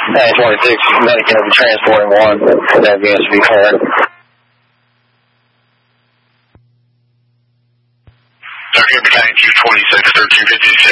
26, Medic will be transporting one. That begins to be clear. 13 Battalion 226, 1356.